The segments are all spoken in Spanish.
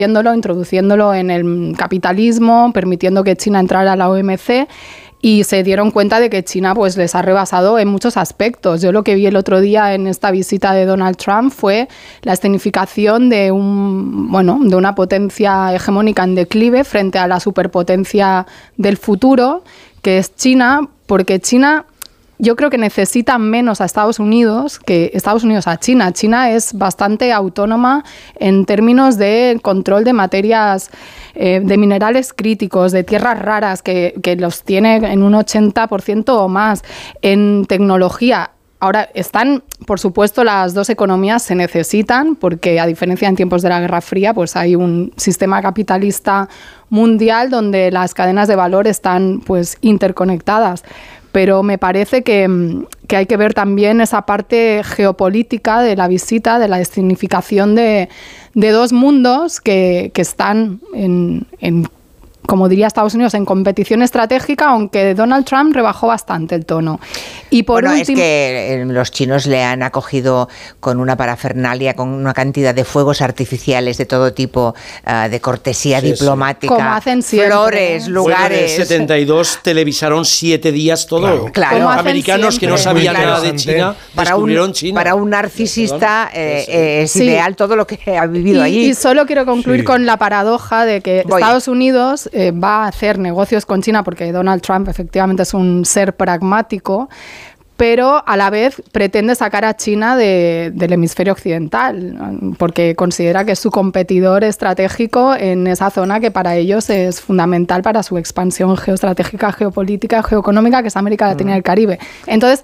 introduciéndolo en el capitalismo, permitiendo que China entrara a la OMC, y se dieron cuenta de que China pues les ha rebasado en muchos aspectos. Yo lo que vi el otro día en esta visita de Donald Trump fue la escenificación de una potencia hegemónica en declive frente a la superpotencia del futuro, que es China, porque China, yo creo que necesita menos a Estados Unidos que Estados Unidos a China. China es bastante autónoma en términos de control de materias, de minerales críticos, de tierras raras, que los tiene en un 80% o más, en tecnología. Ahora, por supuesto, las dos economías se necesitan, porque a diferencia en tiempos de la Guerra Fría, pues hay un sistema capitalista mundial donde las cadenas de valor están pues interconectadas. Pero me parece que hay que ver también esa parte geopolítica de la visita, de la escenificación de dos mundos que están en, como diría Estados Unidos, en competición estratégica, aunque Donald Trump rebajó bastante el tono. Y por último, es que los chinos le han acogido con una parafernalia, con una cantidad de fuegos artificiales de todo tipo, de cortesía diplomática, como hacen siempre, flores, lugares. En el 72 televisaron 7 días todo. Claro. Los americanos que no sabían nada de China descubrieron China. Para un narcisista es ideal todo lo que ha vivido allí. Y solo quiero concluir con la paradoja de que Estados Unidos va a hacer negocios con China, porque Donald Trump efectivamente es un ser pragmático, pero a la vez pretende sacar a China del hemisferio occidental, porque considera que es su competidor estratégico en esa zona que para ellos es fundamental para su expansión geoestratégica, geopolítica, geoeconómica, que es América Latina y el Caribe. Entonces,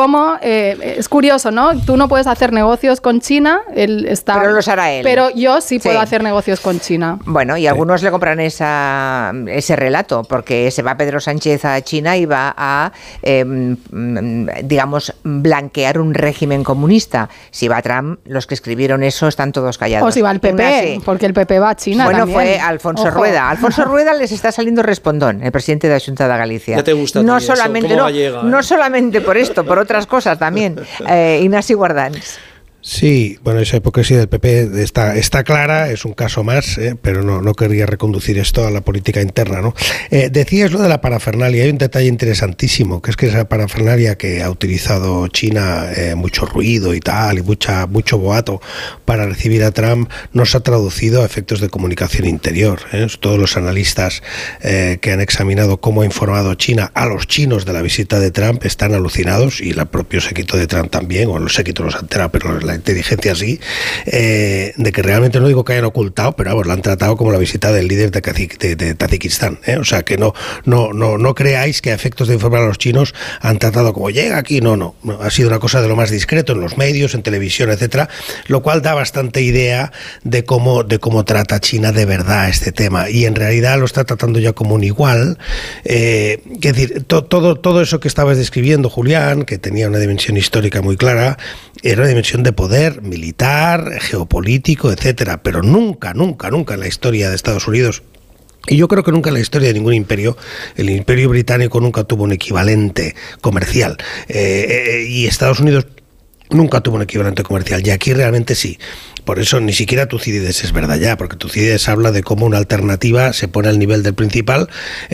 es curioso, ¿no? Tú no puedes hacer negocios con China, pero los hará él. Pero yo sí puedo hacer negocios con China. Bueno, y algunos le compran ese relato, porque se va Pedro Sánchez a China y va a digamos, blanquear un régimen comunista. Si va Trump, los que escribieron eso están todos callados. O si va el PP, porque el PP va a China también. Fue Alfonso Rueda. Alfonso Rueda les está saliendo respondón, el presidente de la Xunta de Galicia. Ya te gusta no solamente no solamente por esto, por otras cosas también. Ignacio Guardans. Sí, bueno, esa hipocresía del PP está clara, es un caso más, pero no querría reconducir esto a la política interna, ¿no? Decías lo de la parafernalia, hay un detalle interesantísimo, que es que esa parafernalia que ha utilizado China, mucho ruido y tal, y mucho boato para recibir a Trump, no se ha traducido a efectos de comunicación interior. Todos los analistas que han examinado cómo ha informado China a los chinos de la visita de Trump están alucinados, y el propio séquito de Trump también, o los séquitos los antena, pero la inteligencia así, de que realmente, no digo que hayan ocultado, pero vamos, la han tratado como la visita del líder de Tayikistán, o sea que no creáis que a efectos de informar a los chinos han tratado como llega aquí, no, ha sido una cosa de lo más discreto en los medios, en televisión, etcétera, lo cual da bastante idea de cómo trata China de verdad este tema, y en realidad lo está tratando ya como un igual. Es decir, todo eso que estabas describiendo, Julián, que tenía una dimensión histórica muy clara, era una dimensión de poder militar, geopolítico, etcétera, pero nunca en la historia de Estados Unidos, y yo creo que nunca en la historia de ningún imperio, el imperio británico nunca tuvo un equivalente comercial, y Estados Unidos nunca tuvo un equivalente comercial, y aquí realmente sí. Por eso ni siquiera Tucídides es verdad ya, porque Tucídides habla de cómo una alternativa se pone al nivel del principal,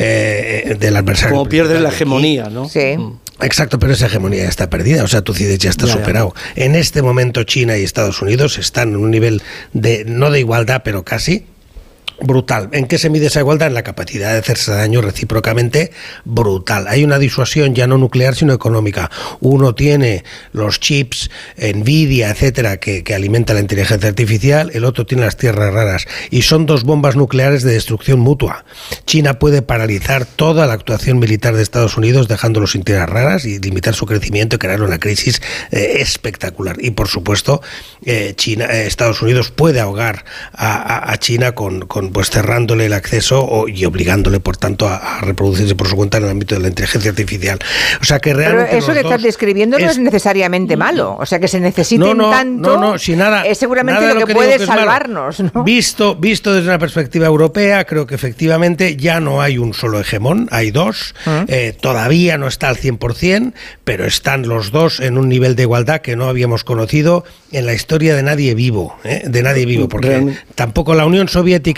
del adversario. Como pierdes la hegemonía, ¿no? Sí. Exacto, pero esa hegemonía ya está perdida, o sea, Tucídides ya está superado. En este momento China y Estados Unidos están en un nivel no de igualdad, pero casi brutal. ¿En qué se mide esa igualdad? En la capacidad de hacerse daño recíprocamente, brutal. Hay una disuasión ya no nuclear, sino económica. Uno tiene los chips, Nvidia, etcétera, que alimenta la inteligencia artificial, el otro tiene las tierras raras, y son dos bombas nucleares de destrucción mutua. China puede paralizar toda la actuación militar de Estados Unidos, dejándolos sin tierras raras, y limitar su crecimiento y crear una crisis espectacular. Y por supuesto, Estados Unidos puede ahogar a China con pues cerrándole el acceso y obligándole, por tanto, a reproducirse por su cuenta en el ámbito de la inteligencia artificial. O sea que realmente. Pero eso que estás describiendo no es necesariamente malo. O sea que se necesiten tanto. Si nada, es seguramente nada lo que puede salvarnos, ¿no? Visto desde una perspectiva europea, creo que efectivamente ya no hay un solo hegemón, hay dos. Todavía no está al 100%, pero están los dos en un nivel de igualdad que no habíamos conocido en la historia de nadie vivo, porque tampoco la Unión Soviética